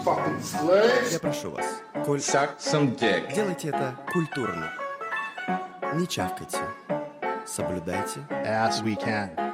fucking slaves. Я прошу вас, коль... Suck some dick. Делайте это культурно. Не чавкайте. Соблюдайте. As we can.